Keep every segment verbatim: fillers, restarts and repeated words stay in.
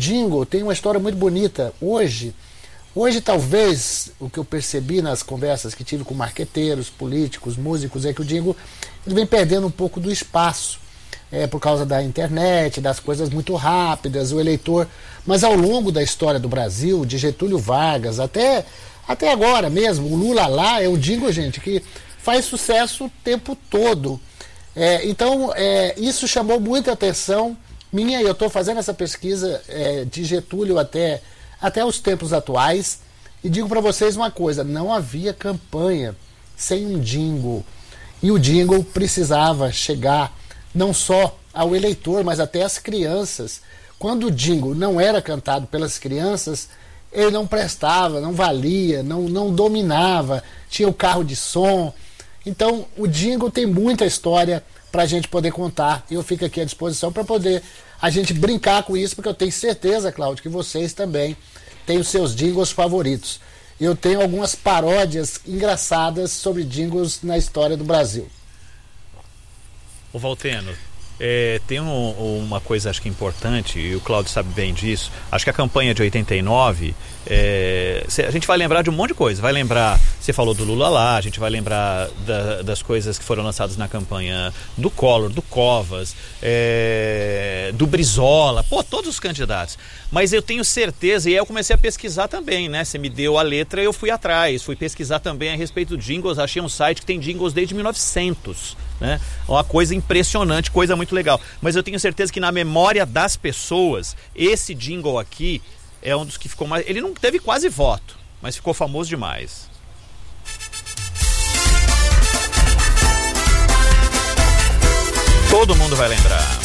jingle tem uma história muito bonita. Hoje, hoje talvez, o que eu percebi nas conversas que tive com marqueteiros, políticos, músicos, é que o jingle ele vem perdendo um pouco do espaço. É, por causa da internet, das coisas muito rápidas, o eleitor... Mas ao longo da história do Brasil, de Getúlio Vargas, até, até agora mesmo, o Lula lá é um jingle, gente, que faz sucesso o tempo todo. É, então, é, isso chamou muita atenção minha, e eu estou fazendo essa pesquisa é, de Getúlio até, até os tempos atuais, e digo para vocês uma coisa, não havia campanha sem um jingle. E o jingle precisava chegar não só ao eleitor, mas até às crianças. Quando o jingle não era cantado pelas crianças, ele não prestava, não valia, não, não dominava, tinha o carro de som. Então, o jingle tem muita história para a gente poder contar. E eu fico aqui à disposição para poder a gente brincar com isso, porque eu tenho certeza, Cláudio, que vocês também têm os seus jingles favoritos. Eu tenho algumas paródias engraçadas sobre jingles na história do Brasil. O Valteno, é, tem um, uma coisa acho que importante, e o Cláudio sabe bem disso. Acho que a campanha de oitenta e nove, é, a gente vai lembrar de um monte de coisa. Vai lembrar, você falou do Lula lá, a gente vai lembrar da, das coisas que foram lançadas na campanha do Collor, do Covas, é, do Brizola, pô, todos os candidatos. Mas eu tenho certeza, e aí eu comecei a pesquisar também, né? Você me deu a letra, eu fui atrás, fui pesquisar também a respeito de jingles. Achei um site que tem jingles desde mil e novecentos, né? Uma coisa impressionante, coisa muito legal. Mas eu tenho certeza que na memória das pessoas, esse jingle aqui é um dos que ficou mais... Ele não teve quase voto, mas ficou famoso demais. Todo mundo vai lembrar.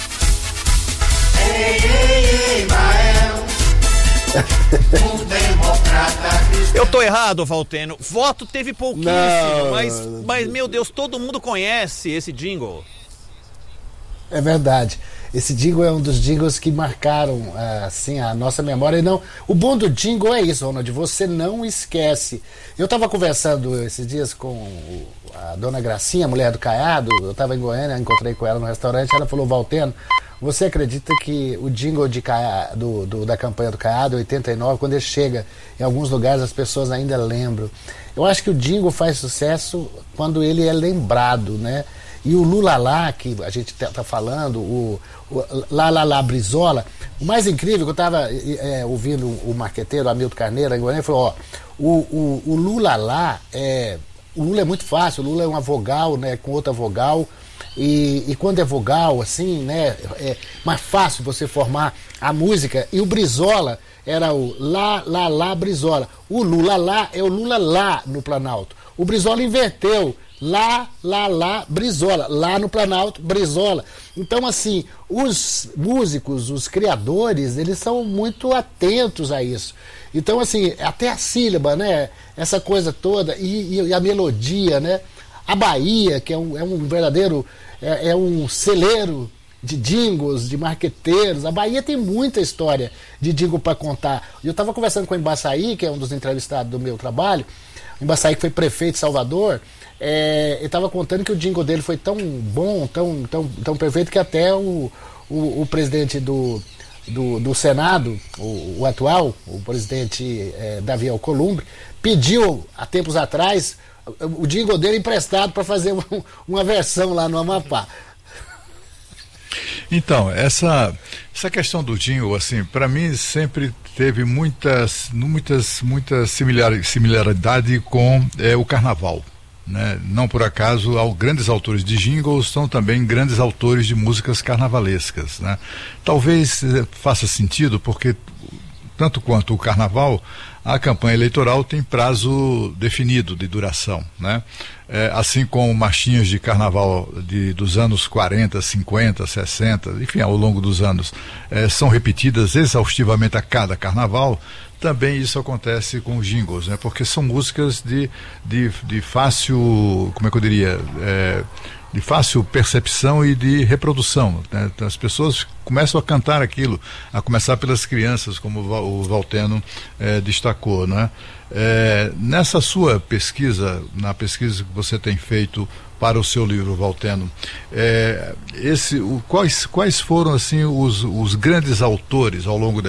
Ei, ei, ei, Mael, um democrata cristão. Eu tô errado, Valteno. Voto teve pouquíssimo, Não. mas, mas, meu Deus, todo mundo conhece esse jingle. É verdade. Esse jingle é um dos jingles que marcaram assim, a nossa memória. E não, o bom do jingle é isso, Ronald, você não esquece. Eu estava conversando esses dias com a dona Gracinha, a mulher do Caiado. Eu estava em Goiânia, encontrei com ela no restaurante. Ela falou: Valteno, você acredita que o jingle de Caiado, do, do, da campanha do Caiado, oitenta e nove, quando ele chega em alguns lugares, as pessoas ainda lembram? Eu acho que o jingle faz sucesso quando ele é lembrado, né? E o Lula lá, que a gente está falando, o, o Lá Lá Lá Brizola, o mais incrível, que eu estava é, ouvindo o marqueteiro Hamilton Carneiro, em Goiânia, ele falou: ó, o, o, o Lula lá, é, o Lula é muito fácil, o Lula é uma vogal, né, com outra vogal, e, e quando é vogal, assim, né, é mais fácil você formar a música. E o Brizola era o Lá Lá Lá Brizola. O Lula lá é o Lula lá no Planalto. O Brizola inverteu. Lá, lá, lá, Brizola. Lá no Planalto, Brizola. Então, assim, os músicos, os criadores, eles são muito atentos a isso. Então, assim, até a sílaba, né? Essa coisa toda, e, e a melodia, né? A Bahia, que é um, é um verdadeiro, é, é um celeiro de jingles, de marqueteiros. A Bahia tem muita história de jingle para contar. Eu estava conversando com o Embaçaí, que é um dos entrevistados do meu trabalho. O Embaçaí, que foi prefeito de Salvador. É, ele estava contando que o jingle dele foi tão bom, tão, tão, tão perfeito, que até o, o, o presidente do, do, do Senado, o, o atual, o presidente é, Davi Alcolumbre, pediu há tempos atrás o, o jingle dele emprestado para fazer um, uma versão lá no Amapá. Então, essa, essa questão do jingle, assim, para mim sempre teve muitas, muitas, muita similar, similaridade com é, o carnaval. Né? Não por acaso, grandes autores de jingles são também grandes autores de músicas carnavalescas, né? Talvez eh, faça sentido, porque tanto quanto o carnaval, a campanha eleitoral tem prazo definido de duração, né? É, assim como marchinhas de carnaval de, dos anos quarenta, cinquenta, sessenta, enfim, ao longo dos anos, é, são repetidas exaustivamente a cada carnaval. Também isso acontece com os jingles, né? Porque são músicas de, de, de fácil, como é que eu diria, é, de fácil percepção e de reprodução, né? Então, as pessoas começam a cantar aquilo, a começar pelas crianças, como o Valteno é, destacou, né? É, nessa sua pesquisa, na pesquisa que você tem feito para o seu livro, Valteno, é, esse, o, quais, quais foram assim os, os grandes autores ao longo da